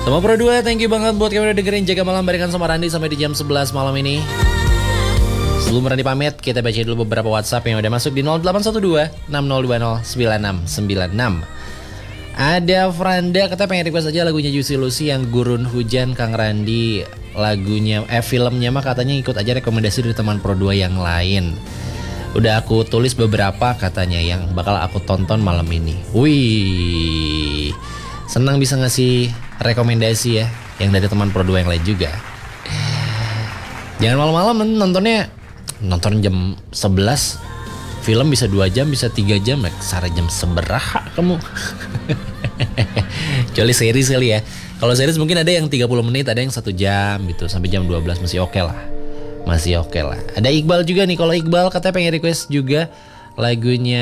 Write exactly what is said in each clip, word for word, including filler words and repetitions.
Teman Pro dua, thank you banget buat kalian udah dengerin Jaga Malam barengan sama Randy sampai di jam sebelas malam ini. Sebelum Randy pamit, kita baca dulu beberapa WhatsApp yang udah masuk di nol delapan satu dua enam nol dua nol sembilan enam sembilan enam. Ada Franda, katanya pengen request aja lagunya Juicy Lucy yang Gurun Hujan Kang Randy. Lagunya, eh filmnya mah katanya ikut aja rekomendasi dari teman Pro dua yang lain. Udah aku tulis beberapa katanya yang bakal aku tonton malam ini. Wih, senang bisa ngasih rekomendasi ya, yang dari teman Pro dua yang lain juga. Jangan malam-malam nontonnya, nonton jam sebelas. Film bisa dua jam, bisa tiga jam. Sara jam seberaha kamu. Kecuali series kali ya. Kalau series mungkin ada yang tiga puluh menit, ada yang satu jam gitu. Sampai jam dua belas masih oke okay lah. Masih oke okay lah. Ada Iqbal juga nih. Kalau Iqbal katanya pengen request juga lagunya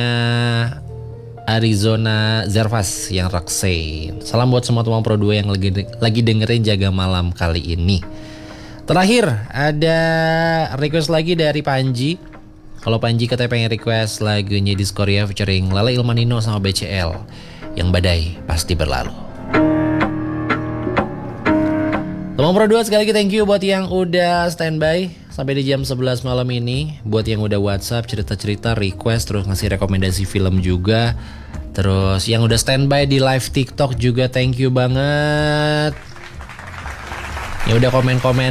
Arizona Zervas yang Roxane. Salam buat semua teman Pro dua yang lagi, lagi dengerin Jaga Malam kali ini. Terakhir ada request lagi dari Panji. Kalau Panji katanya pengen request lagunya Diskoria featuring Lala Ilmanino sama B C L yang Badai Pasti Berlalu. Teman Pro dua, sekali lagi thank you buat yang udah standby sampai di jam sebelas malam ini. Buat yang udah WhatsApp, cerita-cerita, request, terus ngasih rekomendasi film juga. Terus yang udah standby di live TikTok juga thank you banget. Yang udah komen-komen.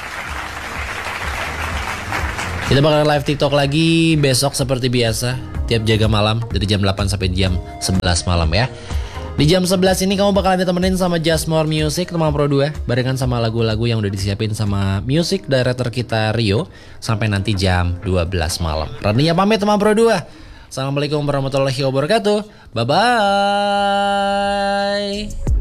Kita bakal live TikTok lagi besok seperti biasa. Tiap Jaga Malam dari jam delapan sampai jam sebelas malam ya. Di jam sebelas ini kamu bakalan ditemenin sama Just More Music teman Pro dua, barengan sama lagu-lagu yang udah disiapin sama music director kita Rio sampai nanti jam dua belas malam. Randinya pamit teman Pro dua. Assalamualaikum warahmatullahi wabarakatuh. Bye bye.